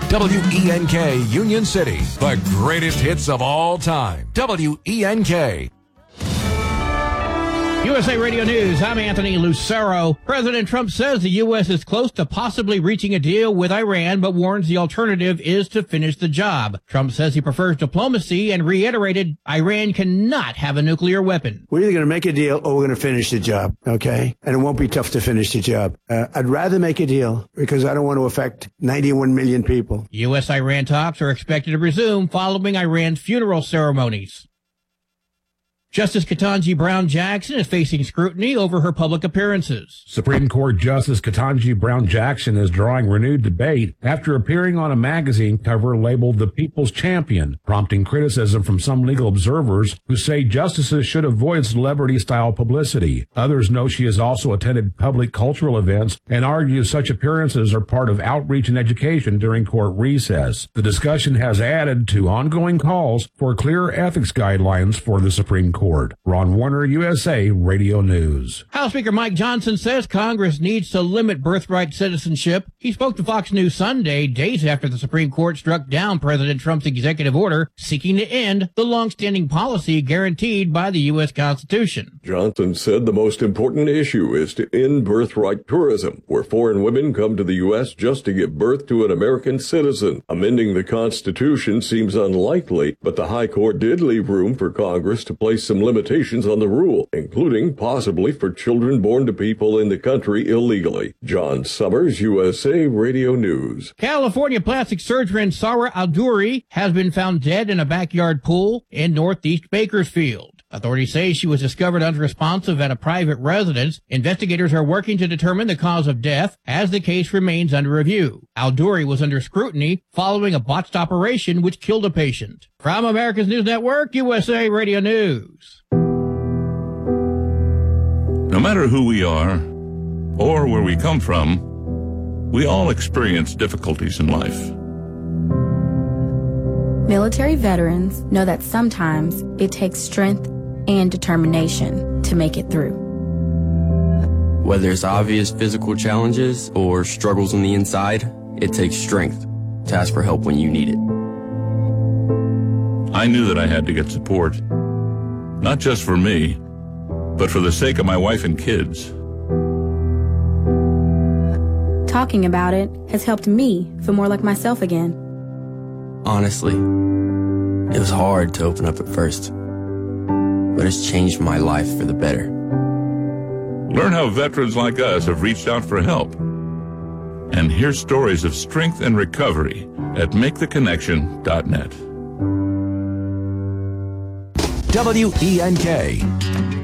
WENK Union City, the greatest hits of all time. WENK. USA Radio News, I'm Anthony Lucero. President Trump says the U.S. is close to possibly reaching a deal with Iran, but warns the alternative is to finish the job. Trump says he prefers diplomacy and reiterated Iran cannot have a nuclear weapon. We're either going to make a deal or we're going to finish the job, okay? And it won't be tough to finish the job. I'd rather make a deal because I don't want to affect 91 million people. U.S.-Iran talks are expected to resume following Iran's funeral ceremonies. Justice Ketanji Brown Jackson is facing scrutiny over her public appearances. Supreme Court Justice Ketanji Brown Jackson is drawing renewed debate after appearing on a magazine cover labeled The People's Champion, prompting criticism from some legal observers who say justices should avoid celebrity-style publicity. Others know she has also attended public cultural events and argue such appearances are part of outreach and education during court recess. The discussion has added to ongoing calls for clear ethics guidelines for the Supreme Court. Ron Warner, USA Radio News. House Speaker Mike Johnson says Congress needs to limit birthright citizenship. He spoke to Fox News Sunday, days after the Supreme Court struck down President Trump's executive order seeking to end the long-standing policy guaranteed by the U.S. Constitution. Johnson said the most important issue is to end birthright tourism, where foreign women come to the U.S. just to give birth to an American citizen. Amending the Constitution seems unlikely, but the High Court did leave room for Congress to place some limitations on the rule, including possibly for children born to people in the country illegally. John Summers, USA Radio News. California plastic surgeon Sara Aldouri has been found dead in a backyard pool in northeast Bakersfield. Authorities say she was discovered unresponsive at a private residence. Investigators are working to determine the cause of death as the case remains under review. Aldouri was under scrutiny following a botched operation which killed a patient. From America's News Network, USA Radio News. No matter who we are or where we come from, we all experience difficulties in life. Military veterans know that sometimes it takes strength and determination to make it through. Whether it's obvious physical challenges or struggles on the inside, it takes strength to ask for help when you need it. I knew that I had to get support, not just for me, but for the sake of my wife and kids. Talking about it has helped me feel more like myself again. Honestly, it was hard to open up at first, but it's changed my life for the better. Learn how veterans like us have reached out for help. And hear stories of strength and recovery at MakeTheConnection.net. WENK.